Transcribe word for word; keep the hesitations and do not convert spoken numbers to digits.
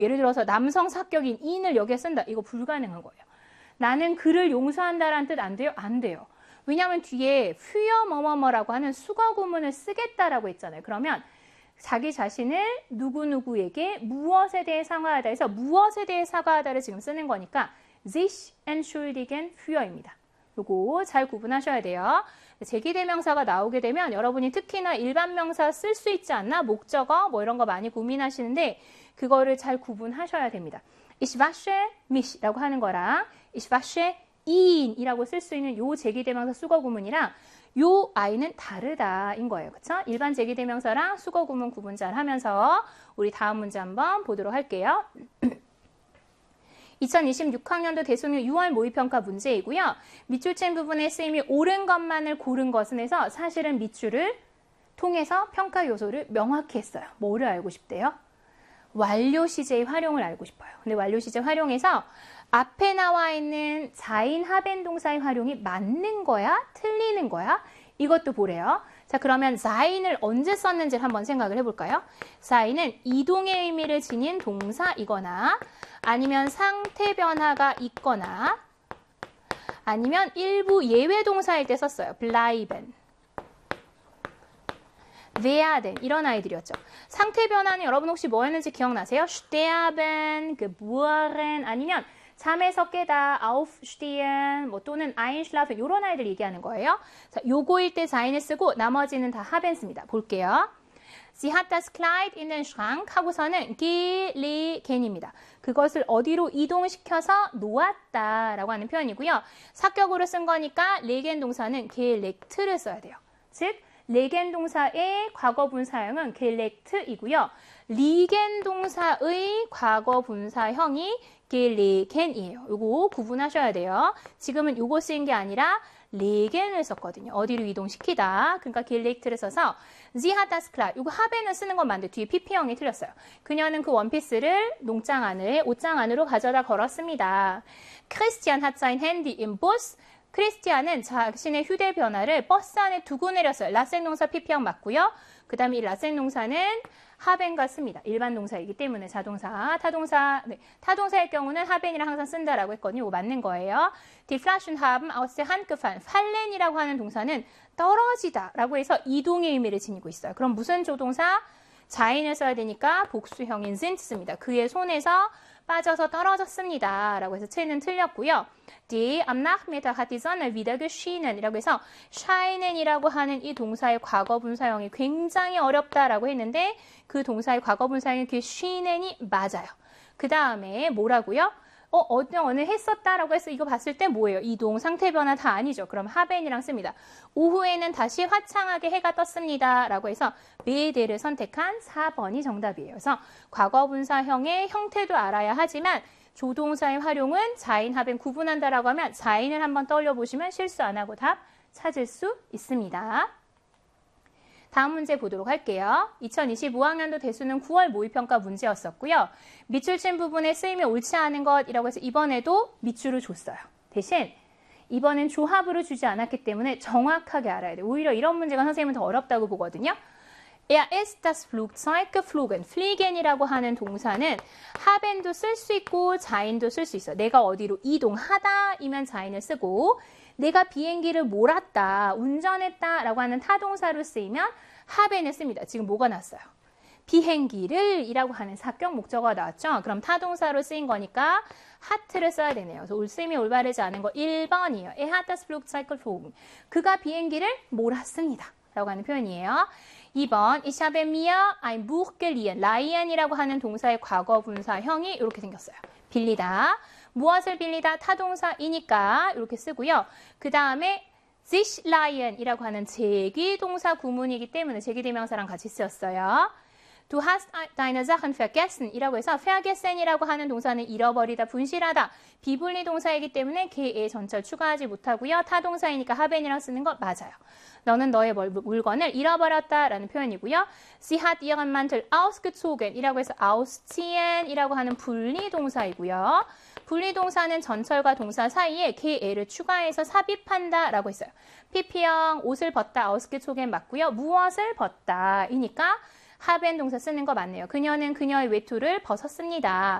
예를 들어서 남성 사격인 in을 여기에 쓴다. 이거 불가능한 거예요. 나는 그를 용서한다라는 뜻 안 돼요? 안 돼요. 왜냐하면 뒤에 für 뭐뭐뭐라고 하는 수거 구문을 쓰겠다라고 했잖아요. 그러면 자기 자신을 누구누구에게 무엇에 대해 사과하다 해서 무엇에 대해 사과하다를 지금 쓰는 거니까 sich entschuldigen für입니다. 요거 잘 구분하셔야 돼요. 제기대명사가 나오게 되면 여러분이 특히나 일반 명사 쓸 수 있지 않나? 목적어 뭐 이런 거 많이 고민하시는데 그거를 잘 구분하셔야 됩니다. Ich wasche mich라고 하는 거랑 Ich wasche ihn 이라고 쓸 수 있는 요 제기대명사 수거 구문이랑 요 아이는 다르다인 거예요. 그쵸? 일반 제기대명사랑 수거 구문 구분 잘 하면서 우리 다음 문제 한번 보도록 할게요. 이천이십육 학년도 대수능 유월 모의평가 문제이고요. 밑줄친 부분의 쓰임이 옳은 것만을 고른 것은 해서 사실은 밑줄을 통해서 평가 요소를 명확히 했어요. 뭐를 알고 싶대요? 완료 시제의 활용을 알고 싶어요. 근데 완료 시제 활용에서 앞에 나와 있는 자인 하벤 동사의 활용이 맞는 거야? 틀리는 거야? 이것도 보래요. 자, 그러면 자인을 언제 썼는지를 한번 생각을 해볼까요? 자인은 이동의 의미를 지닌 동사이거나 아니면 상태 변화가 있거나 아니면 일부 예외 동사일 때 썼어요. bleiben, werden 이런 아이들이었죠. 상태 변화는 여러분 혹시 뭐 했는지 기억나세요? sterben, geboren 아니면 잠에서 깨다, aufstehen, 뭐 또는 einschlafen 이런 아이들 얘기하는 거예요. 자, 요거일 때 자인을 쓰고 나머지는 다 haben 씁니다. 볼게요. Sie hat das Kleid in den Schrank 하고서는 gelegen입니다. 그것을 어디로 이동시켜서 놓았다라고 하는 표현이고요. 사격으로 쓴 거니까 legen 동사는 gelegt를 써야 돼요. 즉 legen 동사의 과거 분사형은 gelegt이고요. liegen 동사의 과거 분사형이 gelegen이에요. 요거 구분하셔야 돼요. 지금은 요거 쓰인 게 아니라 legen을 썼거든요. 어디로 이동시키다. 그러니까 gelegt를 써서 Sie hat das Kleid. 요거 haben을 쓰는 건 맞는데 뒤에 피피형이 틀렸어요. 그녀는 그 원피스를 농장 안에 옷장 안으로 가져다 걸었습니다. Christian hat sein Handy im Bus. 크리스티안은 자신의 휴대전화를 버스 안에 두고 내렸어요. 라센 동사 피피형 맞고요. 그 다음에 이 라센 동사는 하벤과 씁니다. 일반 동사이기 때문에 자동사, 타동사, 네. 타동사의 경우는 하벤이랑 항상 쓴다라고 했거든요. 이거 맞는 거예요. Die Flaschen haben aus der Hand gefallen. fallen이라고 하는 동사는 떨어지다 라고 해서 이동의 의미를 지니고 있어요. 그럼 무슨 조동사? 자인을 써야 되니까 복수형인 sind 씁니다. 그의 손에서 빠져서 떨어졌습니다. 라고 해서 채는 틀렸고요. Die am Nachmittag hat die Sonne wieder geschienen 이라고 해서 shinen 이라고 하는 이 동사의 과거 분사형이 굉장히 어렵다라고 했는데 그 동사의 과거 분사형이 그 shinen이 맞아요. 그 다음에 뭐라고요? 어, 어느 어느 했었다라고 해서 이거 봤을 때 뭐예요? 이동, 상태 변화 다 아니죠. 그럼 하벤이랑 씁니다. 오후에는 다시 화창하게 해가 떴습니다. 라고 해서 베데를 선택한 사 번이 정답이에요. 그래서 과거 분사형의 형태도 알아야 하지만 조동사의 활용은 자인, 하벤 구분한다라고 하면 자인을 한번 떠올려 보시면 실수 안 하고 답 찾을 수 있습니다. 다음 문제 보도록 할게요. 이천이십오 학년도 대수능 구월 모의평가 문제였었고요. 밑줄 친 부분에 쓰임이 옳지 않은 것이라고 해서 이번에도 밑줄을 줬어요. 대신 이번엔 조합으로 주지 않았기 때문에 정확하게 알아야 돼요. 오히려 이런 문제가 선생님은 더 어렵다고 보거든요. Er ist das Flugzeug geflogen. fligen이라고 하는 동사는 haben도 쓸 수 있고 자인도 쓸 수 있어요. 내가 어디로 이동하다 이면 자인을 쓰고 내가 비행기를 몰았다, 운전했다 라고 하는 타동사로 쓰이면 haben을 씁니다. 지금 뭐가 났어요? 비행기를 이라고 하는 사격 목적어가 나왔죠? 그럼 타동사로 쓰인 거니까 hat를 써야 되네요. 그래서 올 쓰임이 올바르지 않은 거 일 번이에요. Er hat das Flugzeug geflogen. 그가 비행기를 몰았습니다. 라고 하는 표현이에요. 이 번 Ich habe mir ein Buch geliehen. leihen이라고 하는 동사의 과거 분사형이 이렇게 생겼어요. 빌리다. 무엇을 빌리다? 타동사이니까 이렇게 쓰고요. 그 다음에 sich leihen이라고 하는 제기동사 구문이기 때문에 제기대명사랑 같이 쓰였어요. Du hast deine Sachen vergessen 이라고 해서 vergessen이라고 하는 동사는 잃어버리다, 분실하다, 비분리 동사이기 때문에 개에 전철 추가하지 못하고요. 타동사이니까 haben이랑 쓰는 거 맞아요. 너는 너의 물건을 잃어버렸다 라는 표현이고요. Sie hat ihren Mantel ausgezogen 이라고 해서 ausziehen 이라고 하는 분리 동사이고요. 분리 동사는 전철과 동사 사이에 개를 추가해서 삽입한다 라고 했어요. 피피형 옷을 벗다 ausgezogen 맞고요. 무엇을 벗다 이니까 haben 동사 쓰는 거 맞네요. 그녀는 그녀의 외투를 벗었습니다.